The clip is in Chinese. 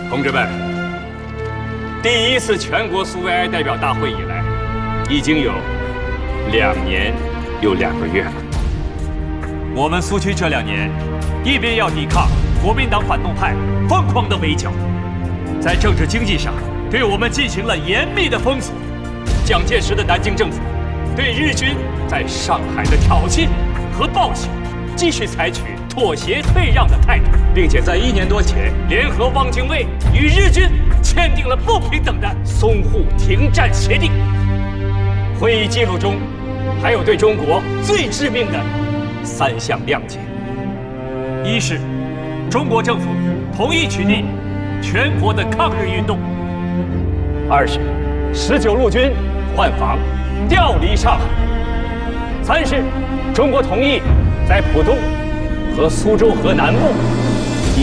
同志们，第一次全国苏维埃代表大会以来，已经有2年又2个月了。我们苏区这2年，一边要抵抗国民党反动派疯狂的围剿，在政治经济上对我们进行了严密的封锁。蒋介石的南京政府对日军在上海的挑衅和暴行，继续采取妥协退让的态度，并且在1年多前联合汪精卫与日军签订了不平等的淞沪停战协定。会议记录中还有对中国最致命的3项谅解：一是中国政府同意取缔全国的抗日运动；二是19路军换防调离上海；三是中国同意在浦东和苏州河南部